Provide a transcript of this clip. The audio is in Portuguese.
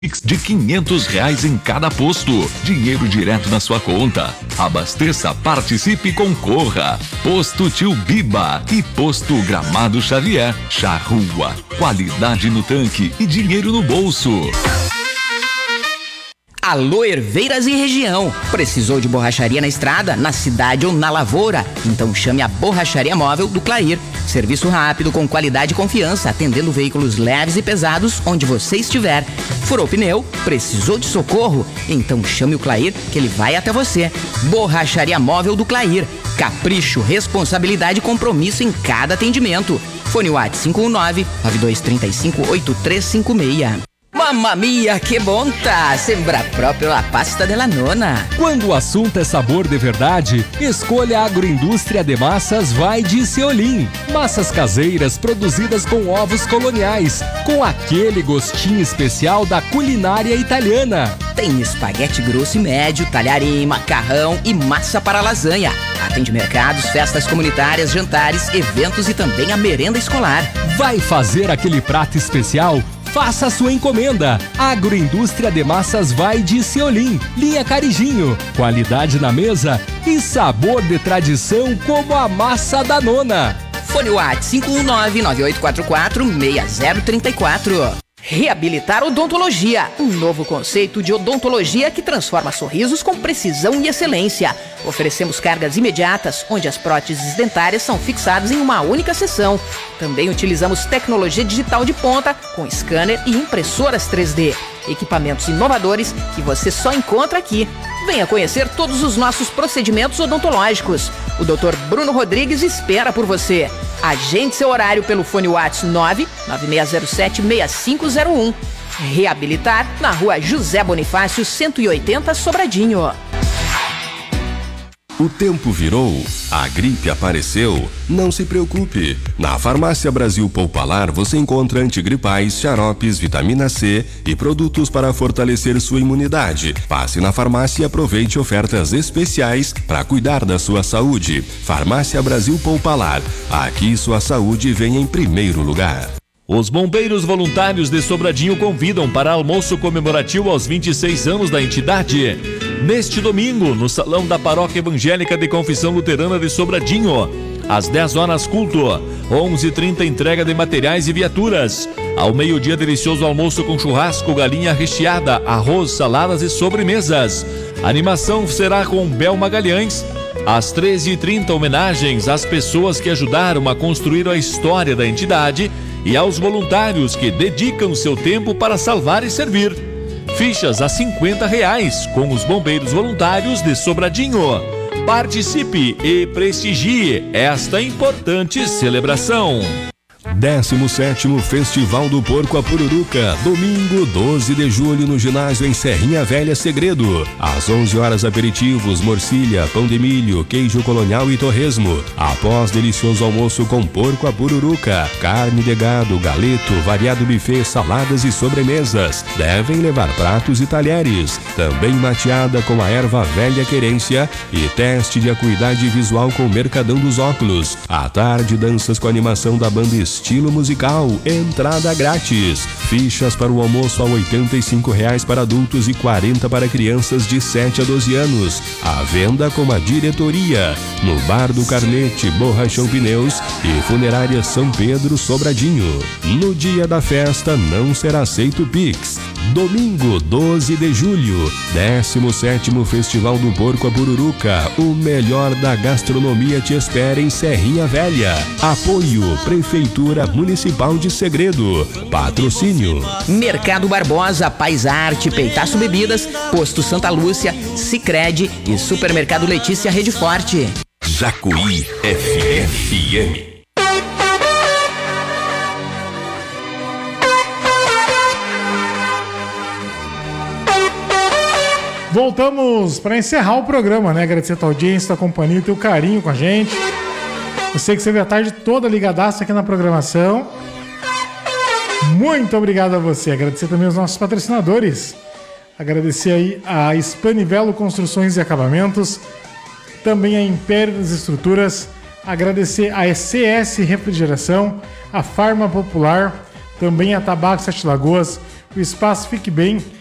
de R$500 em cada posto. Dinheiro direto na sua conta. Abasteça, participe e concorra. Posto Tio Biba e Posto Gramado Xavier. Charrua. Qualidade no tanque e dinheiro no bolso. Alô, Herveiras e região. Precisou de borracharia na estrada, na cidade ou na lavoura? Então chame a Borracharia Móvel do Clair. Serviço rápido, com qualidade e confiança, atendendo veículos leves e pesados onde você estiver. Furou pneu? Precisou de socorro? Então chame o Clair que ele vai até você. Borracharia Móvel do Clair. Capricho, responsabilidade e compromisso em cada atendimento. Fone WhatsApp 519-9235-8356. Mamma mia, que bonta! Sembra proprio la pasta della nona. Quando o assunto é sabor de verdade, escolha a Agroindústria de Massas Vai de Ceolim. Massas caseiras produzidas com ovos coloniais, com aquele gostinho especial da culinária italiana. Tem espaguete grosso e médio, talharim, macarrão e massa para lasanha. Atende mercados, festas comunitárias, jantares, eventos e também a merenda escolar. Vai fazer aquele prato especial? Faça a sua encomenda. Agroindústria de Massas Vai de Ceolim, linha Carijinho. Qualidade na mesa e sabor de tradição como a massa da nona. Fone WhatsApp 519-9844-6034. Reabilitar Odontologia, um novo conceito de odontologia que transforma sorrisos com precisão e excelência. Oferecemos cargas imediatas, onde as próteses dentárias são fixadas em uma única sessão. Também utilizamos tecnologia digital de ponta, com scanner e impressoras 3D. Equipamentos inovadores que você só encontra aqui. Venha conhecer todos os nossos procedimentos odontológicos. O Dr. Bruno Rodrigues espera por você. Agende seu horário pelo fone WhatsApp 99607-6501. Reabilitar na Rua José Bonifácio, 180, Sobradinho. O tempo virou, a gripe apareceu, não se preocupe. Na Farmácia Brasil Poupalar você encontra antigripais, xaropes, vitamina C e produtos para fortalecer sua imunidade. Passe na farmácia e aproveite ofertas especiais para cuidar da sua saúde. Farmácia Brasil Poupalar, aqui sua saúde vem em primeiro lugar. Os bombeiros voluntários de Sobradinho convidam para almoço comemorativo aos 26 anos da entidade. Neste domingo, no Salão da Paróquia Evangélica de Confissão Luterana de Sobradinho. Às 10 horas, culto. 11h30, entrega de materiais e viaturas. Ao meio-dia, delicioso almoço com churrasco, galinha recheada, arroz, saladas e sobremesas. A animação será com Bel Magalhães. Às 13h30, homenagens às pessoas que ajudaram a construir a história da entidade e aos voluntários que dedicam seu tempo para salvar e servir. Fichas a R$50 com os bombeiros voluntários de Sobradinho. Participe e prestigie esta importante celebração. 17º Festival do Porco a Pururuca, domingo 12 de julho no ginásio em Serrinha Velha Segredo. Às 11 horas, aperitivos, morcilha, pão de milho, queijo colonial e torresmo. Após delicioso almoço com porco a pururuca, carne de gado, galeto, variado buffet, saladas e sobremesas. Devem levar pratos e talheres. Também mateada com a erva velha querência e teste de acuidade visual com Mercadão dos Óculos. À tarde, danças com animação da banda Estilo Musical, entrada grátis. Fichas para o almoço a R$85 para adultos e 40 para crianças de 7 a 12 anos. À venda com a diretoria, no Bar do Carnete, Borrachão Pneus e Funerária São Pedro, Sobradinho. No dia da festa não será aceito Pix. Domingo 12 de julho, 17º Festival do Porco a Pururuca, o melhor da gastronomia te espera em Serrinha Velha. Apoio Prefeitura Municipal de Segredo. Patrocínio Mercado Barbosa, Paisarte, Peitaço Bebidas, Posto Santa Lúcia, Sicredi e Supermercado Letícia Rede Forte. Jacuí FM. Voltamos para encerrar o programa, né? Agradecer a tua audiência, tua companhia e teu carinho com a gente. Eu sei que você veio a tarde toda ligadaça aqui na programação. Muito obrigado a você. Agradecer também aos nossos patrocinadores. Agradecer aí a Spanivelo Construções e Acabamentos. Também a Império das Estruturas. Agradecer a ECS Refrigeração. A Farma Popular. Também a Tabaco Sete Lagoas. o espaço fique bem